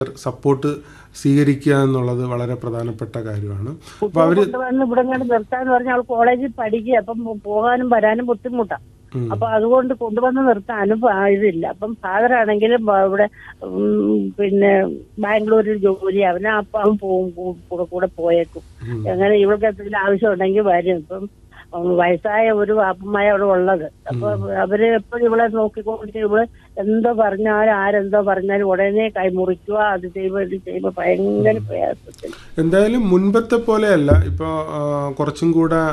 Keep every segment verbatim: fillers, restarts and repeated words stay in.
Support സ്വീകരിക്കുക എന്നുള്ളത് വളരെ പ്രധാനപ്പെട്ട കാര്യമാണ്. അപ്പോൾ അവര് ഇവിടെ നിർത്താന്ന് പറഞ്ഞാൽ അവൾ കോളേജിൽ പഠിക്കുക, അപ്പം പോകാനും വരാനും ബുദ്ധിമുട്ടാണ്. അപ്പൊ അതുകൊണ്ട് കൊണ്ടുവന്ന് നിർത്താനും ഇതില്ല. അപ്പം ഫാദർ ആണെങ്കിലും ഇവിടെ പിന്നെ ബാംഗ്ലൂരിൽ ജോലി, അവന് അപ്പൊ അവൻ പോകും, കൂടെ കൂടെ പോയേക്കും. അങ്ങനെ ഇവൾക്ക് എന്തെങ്കിലും ആവശ്യം ഉണ്ടെങ്കിൽ വരും. ഇപ്പം വയസ്സായ ഒരു അപ്പമായ അവിടെ ഉള്ളത്. അപ്പൊ അവര് എപ്പോഴും ഇവളെ നോക്കിക്കൊണ്ട് ഇവള് എന്തോ പറഞ്ഞാലും ആരെന്തോ പറഞ്ഞാലും ഉടനെ കൈമുറിക്കുക, അത് ചെയ്യുമ്പോൾ ഇത് ചെയ്യുമ്പോൾ ഭയങ്കര പ്രയാസത്തിൽ. എന്തായാലും മുൻപത്തെ പോലെയല്ല. ഇപ്പോൾ കുറച്ചും കൂടെ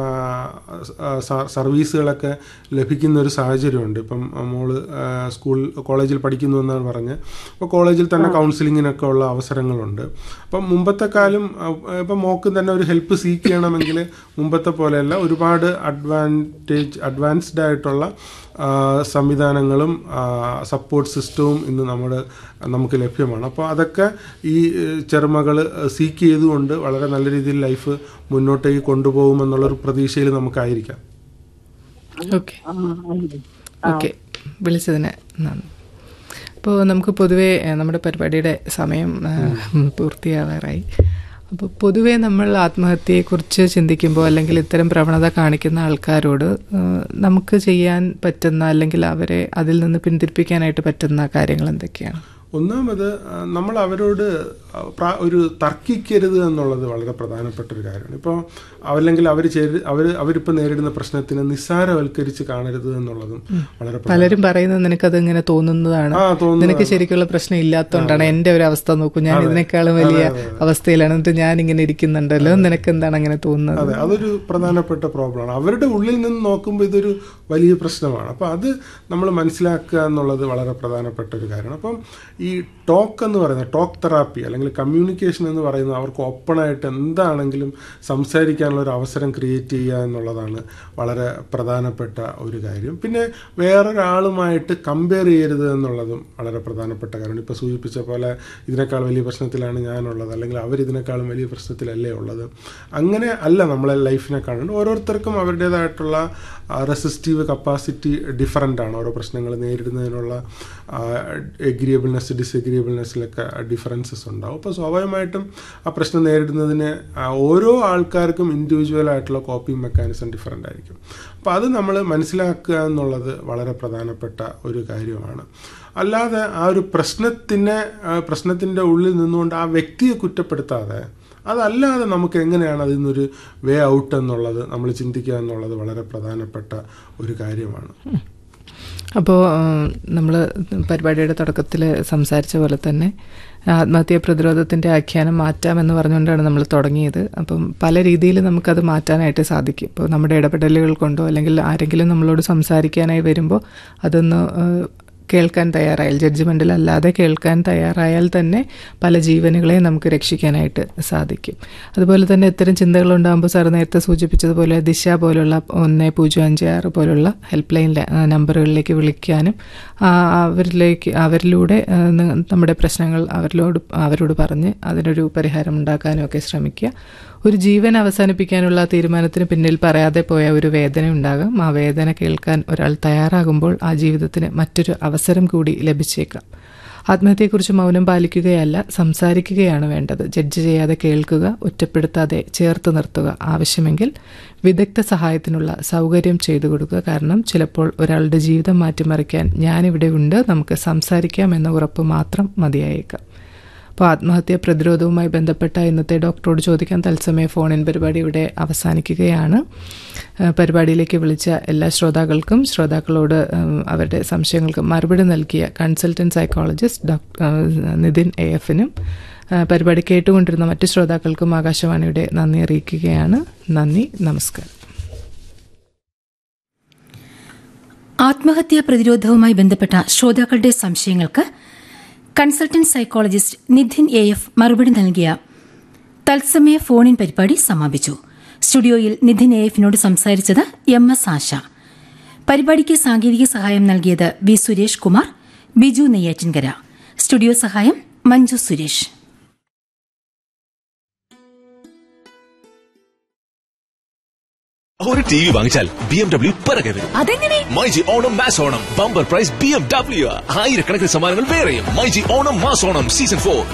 സർവീസുകളൊക്കെ ലഭിക്കുന്ന ഒരു സാഹചര്യമുണ്ട്. ഇപ്പം മോള് സ്കൂൾ കോളേജിൽ പഠിക്കുന്നു എന്നാണ് പറഞ്ഞത്. അപ്പോൾ കോളേജിൽ തന്നെ കൗൺസിലിങ്ങിനൊക്കെ ഉള്ള അവസരങ്ങളുണ്ട്. അപ്പം മുമ്പത്തെ കാലം ഇപ്പം മോക്ക് തന്നെ ഒരു ഹെൽപ്പ് സീക്ക് ചെയ്യണമെങ്കിൽ മുമ്പത്തെ പോലെയല്ല, ഒരുപാട് അഡ്വാൻറ്റേജ് അഡ്വാൻസ്ഡ് ആയിട്ടുള്ള സംവിധാനങ്ങളും സപ്പോർട്ട് സിസ്റ്റവും ഇന്ന് നമ്മുടെ നമുക്ക് ലഭ്യമാണ്. അപ്പോൾ അതൊക്കെ ഈ ചെറുമകൾ സീക്ക് ചെയ്തുകൊണ്ട് വളരെ നല്ല രീതിയിൽ ലൈഫ് മുന്നോട്ടേക്ക് കൊണ്ടുപോകുമെന്നുള്ളൊരു പ്രതീക്ഷയിൽ നമുക്കായിരിക്കാം. ഓക്കെ ഓക്കെ വിളിച്ചതിന് നന്ദി. അപ്പോൾ നമുക്ക് പൊതുവേ നമ്മുടെ പരിപാടിയുടെ സമയം പൂർത്തിയാവാറായി. അപ്പോൾ പൊതുവേ നമ്മൾ ആത്മഹത്യയെക്കുറിച്ച് ചിന്തിക്കുമ്പോൾ അല്ലെങ്കിൽ ഇത്തരം പ്രവണത കാണിക്കുന്ന ആൾക്കാരോട് നമുക്ക് ചെയ്യാൻ പറ്റുന്ന അല്ലെങ്കിൽ അവരെ അതിൽ നിന്ന് പിന്തിരിപ്പിക്കാനായിട്ട് പറ്റുന്ന കാര്യങ്ങൾ എന്തൊക്കെയാണ്? ഒന്നാമത് നമ്മൾ അവരോട് ഒരു തർക്കിക്കരുത് എന്നുള്ളത് വളരെ പ്രധാനപ്പെട്ട ഒരു കാര്യമാണ്. ഇപ്പോൾ അല്ലെങ്കിൽ അവർ അവർ അവരിപ്പോൾ നേരിടുന്ന പ്രശ്നത്തിന് നിസ്സാരവൽക്കരിച്ച് കാണരുത് എന്നുള്ളതും വളരെ. പലരും പറയുന്നത് നിനക്കത് ഇങ്ങനെ തോന്നുന്നതാണ്, നിനക്ക് ശരിക്കുള്ള പ്രശ്നം ഇല്ലാത്തതുകൊണ്ടാണ്, എൻ്റെ ഒരു അവസ്ഥ നോക്കൂ, ഞാൻ ഇതിനേക്കാളും വലിയ അവസ്ഥയിലാണ്, എന്നിട്ട് ഞാൻ ഇങ്ങനെ ഇരിക്കുന്നുണ്ടല്ലോ, നിനക്ക് എന്താണ് അങ്ങനെ തോന്നുന്നത്? അതെ, അതൊരു പ്രധാനപ്പെട്ട പ്രോബ്ലമാണ്. അവരുടെ ഉള്ളിൽ നിന്ന് നോക്കുമ്പോൾ ഇതൊരു വലിയ പ്രശ്നമാണ്. അപ്പോൾ അത് നമ്മൾ മനസ്സിലാക്കുക എന്നുള്ളത് വളരെ പ്രധാനപ്പെട്ട ഒരു കാര്യമാണ്. അപ്പം ഈ ടോക്ക് എന്ന് പറയുന്നത്, ടോക്ക് തെറാപ്പി അല്ലെങ്കിൽ കമ്മ്യൂണിക്കേഷൻ എന്ന് പറയുന്നത് അവർക്ക് ഓപ്പണായിട്ട് എന്താണെങ്കിലും സംസാരിക്കാനുള്ള ഒരു അവസരം ക്രിയേറ്റ് ചെയ്യുക എന്നുള്ളതാണ് വളരെ പ്രധാനപ്പെട്ട ഒരു കാര്യം. പിന്നെ വേറൊരാളുമായിട്ട് കമ്പയർ ചെയ്യരുത് എന്നുള്ളതും വളരെ പ്രധാനപ്പെട്ട കാര്യമാണ്. ഇപ്പോൾ സൂചിപ്പിച്ച പോലെ ഇതിനേക്കാൾ വലിയ പ്രശ്നത്തിലാണ് ഞാനുള്ളത്, അല്ലെങ്കിൽ അവരിതിനേക്കാളും വലിയ പ്രശ്നത്തിലല്ലേ ഉള്ളത്. അങ്ങനെ അല്ല നമ്മളെ ലൈഫിനെ കാണുന്നത്. ഓരോരുത്തർക്കും അവരുടേതായിട്ടുള്ള റെസിസ്റ്റീവ് കപ്പാസിറ്റി ഡിഫറൻ്റ് ആണ്. ഓരോ പ്രശ്നങ്ങൾ നേരിടുന്നതിനുള്ള എഗ്രിയബിൾനെസ് ഡിസഗ്രിയബിൾനെസ്സിലൊക്കെ ഡിഫറൻസസ് ഉണ്ടാവും. അപ്പോൾ സ്വാഭാവികമായിട്ടും ആ പ്രശ്നം നേരിടുന്നതിന് ഓരോ ആൾക്കാർക്കും ഇൻഡിവിജ്വൽ ആയിട്ടുള്ള കോപ്പിംഗ് മെക്കാനിസം ഡിഫറൻ്റ് ആയിരിക്കും. അപ്പോൾ അത് നമ്മൾ മനസ്സിലാക്കുക എന്നുള്ളത് വളരെ പ്രധാനപ്പെട്ട ഒരു കാര്യമാണ്. അല്ലാതെ ആ ഒരു പ്രശ്നത്തിനെ പ്രശ്നത്തിൻ്റെ ഉള്ളിൽ നിന്നുകൊണ്ട് ആ വ്യക്തിയെ കുറ്റപ്പെടുത്താതെ, അതല്ലാതെ നമുക്ക് എങ്ങനെയാണ് അതിൽ നിന്നൊരു വേ ഔട്ട് എന്നുള്ളത് നമ്മൾ ചിന്തിക്കുക എന്നുള്ളത് വളരെ പ്രധാനപ്പെട്ട ഒരു കാര്യമാണ്. അപ്പോൾ നമ്മൾ പരിപാടിയുടെ തുടക്കത്തിൽ സംസാരിച്ച പോലെ തന്നെ ആത്മഹത്യാ പ്രതിരോധത്തിൻ്റെ ആഖ്യാനം മാറ്റാമെന്ന് പറഞ്ഞുകൊണ്ടാണ് നമ്മൾ തുടങ്ങിയത്. അപ്പം പല രീതിയിൽ നമുക്കത് മാറ്റാനായിട്ട് സാധിക്കും. ഇപ്പോൾ നമ്മുടെ ഇടപെടലുകൾ കൊണ്ടോ അല്ലെങ്കിൽ ആരെങ്കിലും നമ്മളോട് സംസാരിക്കാനായി വരുമ്പോൾ അതൊന്ന് കേൾക്കാൻ തയ്യാറായാൽ, ജഡ്ജ്മെൻറ്റിലല്ലാതെ കേൾക്കാൻ തയ്യാറായാൽ തന്നെ പല ജീവനുകളെ നമുക്ക് രക്ഷിക്കാനായിട്ട് സാധിക്കും. അതുപോലെ തന്നെ ഇത്തരം ചിന്തകളുണ്ടാകുമ്പോൾ സാർ നേരത്തെ സൂചിപ്പിച്ചതുപോലെ ദിശ പോലുള്ള ഒന്ന് പൂജ്യം അഞ്ച് ആറ് പോലുള്ള ഹെൽപ്പ് ലൈൻ നമ്പറുകളിലേക്ക് വിളിക്കാനും അവരിലേക്ക് അവരിലൂടെ നമ്മുടെ പ്രശ്നങ്ങൾ അവരിലോട് അവരോട് പറഞ്ഞ് അതിനൊരു പരിഹാരം ഉണ്ടാക്കാനും ഒക്കെ ശ്രമിക്കുക. ഒരു ജീവൻ അവസാനിപ്പിക്കാനുള്ള തീരുമാനത്തിന് പിന്നിൽ പറയാതെ പോയ ഒരു വേദന ഉണ്ടാകാം. ആ വേദന കേൾക്കാൻ ഒരാൾ തയ്യാറാകുമ്പോൾ ആ ജീവിതത്തിന് മറ്റൊരു അവസരം കൂടി ലഭിച്ചേക്കാം. ആത്മഹത്യയെക്കുറിച്ച് മൗനം പാലിക്കുകയല്ല, സംസാരിക്കുകയാണ് വേണ്ടത്. ജഡ്ജ് ചെയ്യാതെ കേൾക്കുക, ഒറ്റപ്പെടുത്താതെ ചേർത്ത് നിർത്തുക, ആവശ്യമെങ്കിൽ വിദഗ്ധ സഹായത്തിനുള്ള സൗകര്യം ചെയ്തു കൊടുക്കുക. കാരണം ചിലപ്പോൾ ഒരാളുടെ ജീവിതം മാറ്റിമറിക്കാൻ ഞാനിവിടെ ഉണ്ട്, നമുക്ക് സംസാരിക്കാം എന്ന ഉറപ്പ് മാത്രം മതിയായേക്കാം. അപ്പോൾ ആത്മഹത്യാ പ്രതിരോധവുമായി ബന്ധപ്പെട്ട ഇന്നത്തെ ഡോക്ടറോട് ചോദിക്കാൻ തത്സമയ ഫോണിൻ പരിപാടി ഇവിടെ അവസാനിക്കുകയാണ്. പരിപാടിയിലേക്ക് വിളിച്ച എല്ലാ ശ്രോതാക്കൾക്കും ശ്രോതാക്കളോട് അവരുടെ സംശയങ്ങൾക്ക് മറുപടി നൽകിയ consultant psychologist doctor Nitin A എഫിനും പരിപാടി കേട്ടുകൊണ്ടിരുന്ന മറ്റു ശ്രോതാക്കൾക്കും ആകാശവാണിയുടെ നന്ദി അറിയിക്കുകയാണ്. നന്ദി, നമസ്കാരം. ആത്മഹത്യാ പ്രതിരോധവുമായി ബന്ധപ്പെട്ട ശ്രോതാക്കളുടെ സംശയങ്ങൾക്ക് consultant psychologist Nidhin A F മറുപടി നൽകിയ തത്സമയ ഫോണിൻ പരിപാടി സമാപിച്ചു. സ്റ്റുഡിയോയിൽ നിധിൻ എ എഫിനോട് സംസാരിച്ചത് എം എസ് ആശ. പരിപാടിക്ക് സാങ്കേതിക സഹായം നൽകിയത് വി സുരേഷ് കുമാർ, ബിജു നെയ്യാറ്റിൻകര. സ്റ്റുഡിയോ സഹായം മഞ്ജു സുരേഷ്. ഒരു ടി വി വാങ്ങിച്ചാൽ ബി എം ഡബ്ല്യു പിറകെ വരും. അതെങ്ങനെ? MyG Onam mass Onam bumper prize B M W. ആയിരക്കണക്കിന് സമ്മാനങ്ങൾ വേറെയും. MyG Onam mass Onam season four